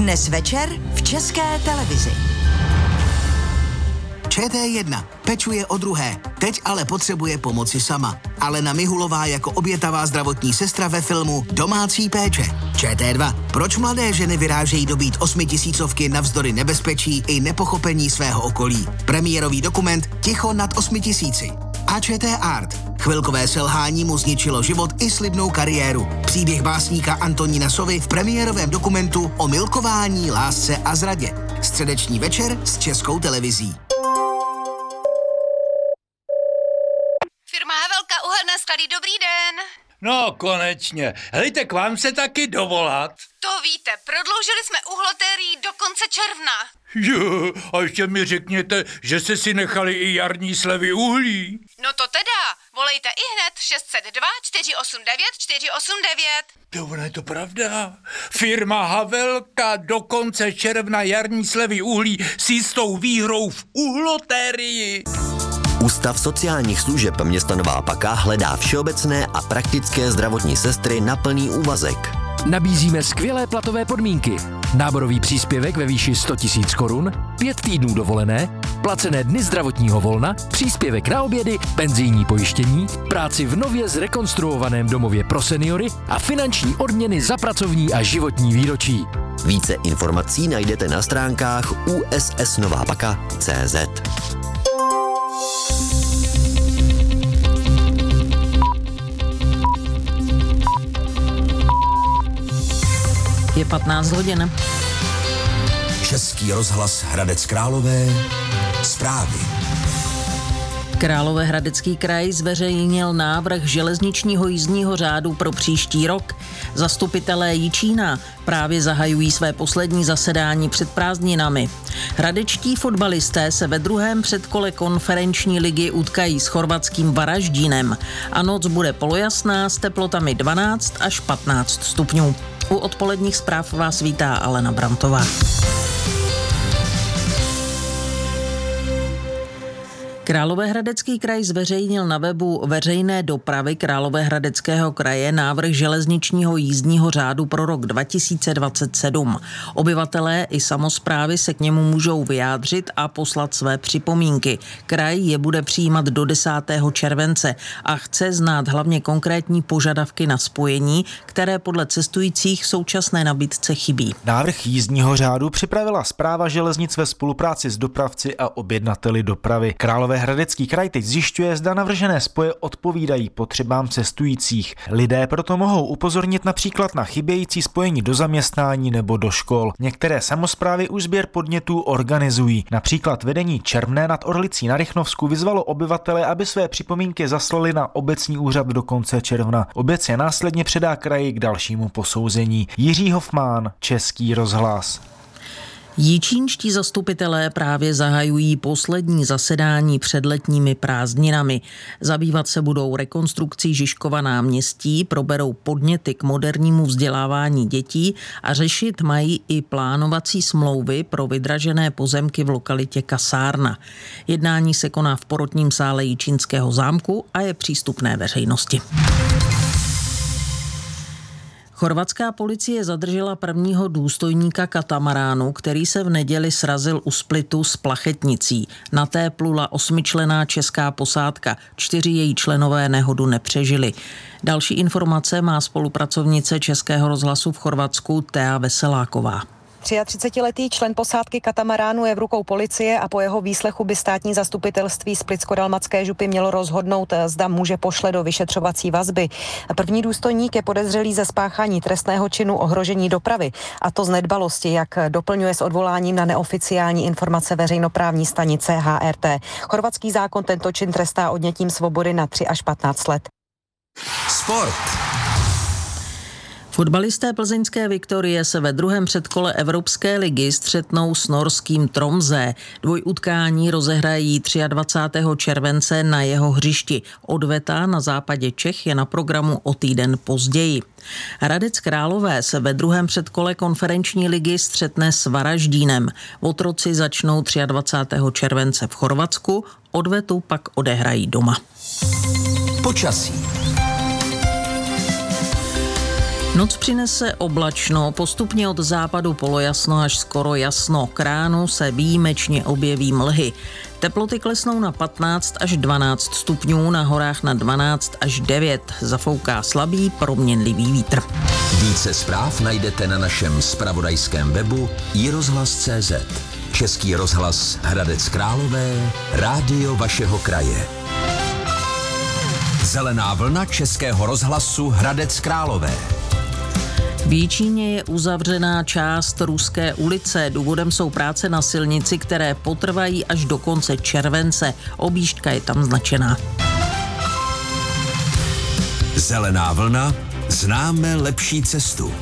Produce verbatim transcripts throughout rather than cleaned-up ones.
Dnes večer v České televizi. Č T jedna pečuje o druhé, teď ale potřebuje pomoci sama. Alena Mihulová jako obětavá zdravotní sestra ve filmu Domácí péče. Č T dva. Proč mladé ženy vyrážejí dobít osmitisícovky navzdory nebezpečí i nepochopení svého okolí. Premiérový dokument Ticho nad osmi tisíci. A Č T Art. Chvilkové selhání mu zničilo život i slibnou kariéru. Příběh básníka Antonína Sovy v premiérovém dokumentu o milkování, lásce a zradě. Středeční večer s Českou televizí. Firma Havelka, uhelné sklady, dobrý den. No, konečně. Helejte, k vám se taky dovolat. To víte, prodloužili jsme uhlotérii do konce června. Jo, a ještě mi řekněte, že jste si nechali i jarní slevy uhlí. No to teda, volejte i hned šest set dva čtyři osm devět čtyři osm devět. To je to pravda. Firma Havelka do konce června jarní slevy uhlí s jistou výhrou v uhlotérii. Ústav sociálních služeb města Nová Paka hledá všeobecné a praktické zdravotní sestry na plný úvazek. Nabízíme skvělé platové podmínky. Náborový příspěvek ve výši sto tisíc korun, pět týdnů dovolené, placené dny zdravotního volna, příspěvek na obědy, penzijní pojištění, práci v nově zrekonstruovaném domově pro seniory a finanční odměny za pracovní a životní výročí. Více informací najdete na stránkách u s s nová paka tečka cé zet. Je patnáct hodin. Český rozhlas Hradec Králové. Zprávy. Královéhradecký kraj zveřejnil návrh železničního jízdního řádu pro příští rok. Zastupitelé Jičína právě zahajují své poslední zasedání před prázdninami. Hradečtí fotbalisté se ve druhém předkole konferenční ligy utkají s chorvatským Varaždínem a noc bude polojasná s teplotami dvanáct až patnáct stupňů. U odpoledních zpráv vás vítá Alena Brantová. Královéhradecký kraj zveřejnil na webu veřejné dopravy Královéhradeckého kraje návrh železničního jízdního řádu pro rok dva tisíce dvacet sedm. Obyvatelé i samosprávy se k němu můžou vyjádřit a poslat své připomínky. Kraj je bude přijímat do desátého července a chce znát hlavně konkrétní požadavky na spojení, které podle cestujících v současné nabídce chybí. Návrh jízdního řádu připravila Správa železnic ve spolupráci s dopravci a objednateli dopravy. Královéhradecký kraj teď zjišťuje, zda navržené spoje odpovídají potřebám cestujících. Lidé proto mohou upozornit například na chybějící spojení do zaměstnání nebo do škol. Některé samosprávy už sběr podnětů organizují. Například vedení Čermné nad Orlicí na Rychnovsku vyzvalo obyvatele, aby své připomínky zaslali na obecní úřad do konce června. Obec je následně předá kraji k dalšímu posouzení. Jiří Hofmán, Český rozhlas. Jičínští zastupitelé právě zahajují poslední zasedání před letními prázdninami. Zabývat se budou rekonstrukcí Žižkova náměstí, proberou podněty k modernímu vzdělávání dětí a řešit mají i plánovací smlouvy pro vydražené pozemky v lokalitě Kasárna. Jednání se koná v porotním sále Jičínského zámku a je přístupné veřejnosti. Chorvatská policie zadržela prvního důstojníka katamaránu, který se v neděli srazil u Splitu s plachetnicí. Na té plula osmičlenná česká posádka. Čtyři její členové nehodu nepřežili. Další informace má spolupracovnice Českého rozhlasu v Chorvatsku Thea Veseláková. třiatřicetiletý člen posádky katamaránu je v rukou policie a po jeho výslechu by státní zastupitelství Splitsko-dalmatské župy mělo rozhodnout, zda muže pošle do vyšetřovací vazby. První důstojník je podezřelý ze spáchání trestného činu ohrožení dopravy, a to z nedbalosti, jak doplňuje s odvoláním na neoficiální informace veřejnoprávní stanice H R T. Chorvatský zákon tento čin trestá odnětím svobody na tři až patnáct let. Sport. Fotbalisté plzeňské Viktorie se ve druhém předkole Evropské ligy střetnou s norským Tromsø. Dvojutkání rozehrají dvacátého třetího července na jeho hřišti. Odveta na západě Čech je na programu o týden později. Hradec Králové se ve druhém předkole konferenční ligy střetne s Varaždínem. Otroci začnou dvacátého třetího července v Chorvatsku, odvetu pak odehrají doma. Počasí. Noc přinese oblačno, postupně od západu polojasno až skoro jasno. K ránu se výjimečně objeví mlhy. Teploty klesnou na patnáct až dvanáct stupňů, na horách na dvanáct až devět. Zafouká slabý proměnlivý vítr. Více zpráv najdete na našem zpravodajském webu i rozhlas tečka cé zet. Český rozhlas Hradec Králové, rádio vašeho kraje. Zelená vlna Českého rozhlasu Hradec Králové. V Jičíně je uzavřená část Ruské ulice. Důvodem jsou práce na silnici, které potrvají až do konce července. Objížďka je tam značená. Zelená vlna, známe lepší cestu.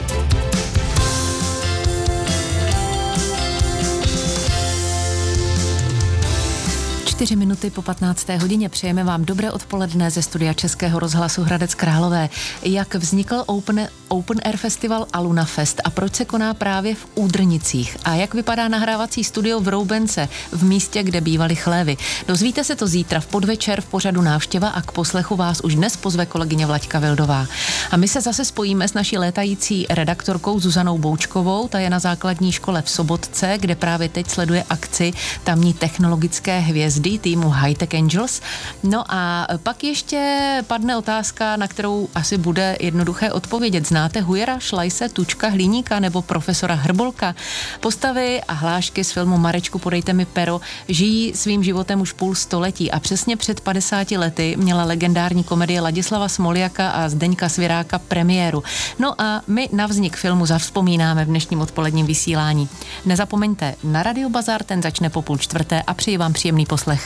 Čtyři minuty po patnácté hodině přejeme vám dobré odpoledne ze studia Českého rozhlasu Hradec Králové. Jak vznikl Open, Open Air Festival Aluna Fest a proč se koná právě v Údrnicích a jak vypadá nahrávací studio v Roubence, v místě, kde bývaly chlévy. Dozvíte se to zítra v podvečer v pořadu Návštěva a k poslechu vás už dnes pozve kolegyně Vlaďka Vildová. A my se zase spojíme s naší létající redaktorkou Zuzanou Boučkovou, ta je na základní škole v Sobotce, kde právě teď sleduje akci tamní technologické hvězdy týmu Hightech Angels. No a pak ještě padne otázka, na kterou asi bude jednoduché odpovědět. Znáte Hujera, Šlajse, Tučka, Hliníka nebo profesora Hrbolka? Postavy a hlášky z filmu Marečku, podejte mi pero žijí svým životem už půl století a přesně před padesáti lety měla legendární komedie Ladislava Smoljaka a Zdeňka Svěráka premiéru. No a my na vznik filmu zavzpomínáme v dnešním odpoledním vysílání. Nezapomeňte na Radio Bazar, ten začne po půl čtvrté a přeji vám příjemný poslech.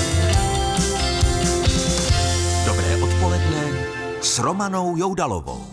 Dobré odpoledne s Romanou Joudalovou.